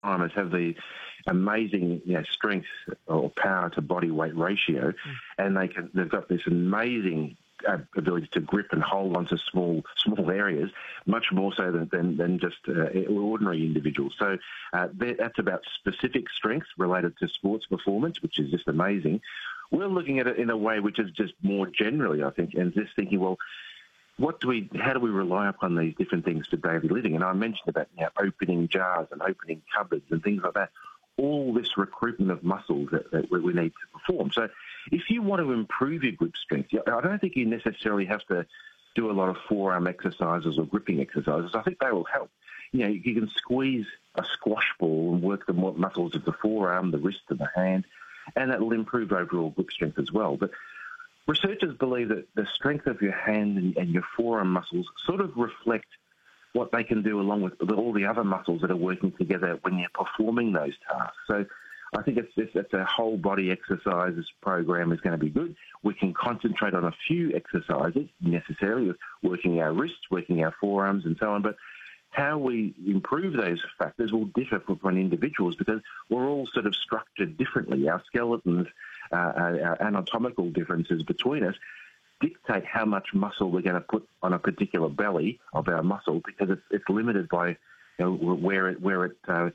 climbers have the amazing strength or power to body weight ratio, and they've got this amazing ability to grip and hold onto small areas, much more so than just ordinary individuals. So that's about specific strengths related to sports performance, which is just amazing. We're looking at it in a way which is just more generally, I think, and just thinking, well, how do we rely upon these different things for daily living? And I mentioned about opening jars and opening cupboards and things like that. All this recruitment of muscles that we need to perform. So if you want to improve your grip strength, I don't think you necessarily have to do a lot of forearm exercises or gripping exercises. I think they will help. You can squeeze a squash ball and work the muscles of the forearm, the wrist and the hand, and that will improve overall grip strength as well. But researchers believe that the strength of your hand and your forearm muscles sort of reflect what they can do along with all the other muscles that are working together when you're performing those tasks. So I think it's a whole body exercises program is going to be good. We can concentrate on a few exercises necessarily, with working our wrists, working our forearms and so on, but how we improve those factors will differ from individuals because we're all sort of structured differently. Our skeletons, our anatomical differences between us dictate how much muscle we're going to put on a particular belly of our muscle because it's limited by where it in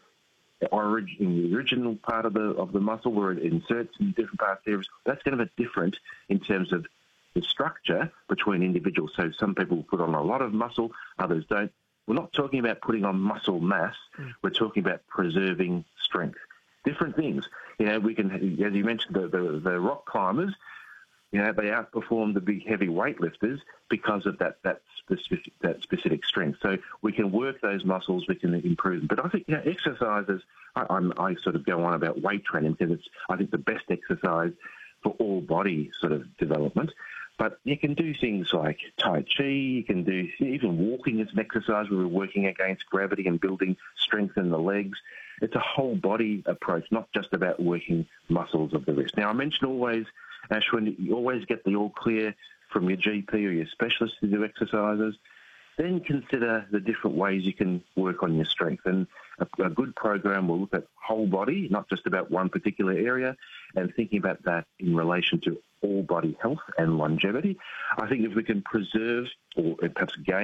the original part of the muscle where it inserts in different parts there. That's going to be different in terms of the structure between individuals. So some people put on a lot of muscle, others don't. We're not talking about putting on muscle mass. We're talking about preserving strength. Different things. We can, as you mentioned, the rock climbers. They outperform the big heavy weightlifters because of that specific strength. So we can work those muscles, we can improve them. But I think exercises, I sort of go on about weight training because it's, I think, the best exercise for all body sort of development. But you can do things like Tai Chi, you can do even walking as an exercise where we're working against gravity and building strength in the legs. It's a whole body approach, not just about working muscles of the wrist. Now, I mentioned always, Ashwin, you always get the all clear from your GP or your specialist to do exercises. Then consider the different ways you can work on your strength. And a good program will look at whole body, not just about one particular area, and thinking about that in relation to all body health and longevity. I think if we can preserve or perhaps gain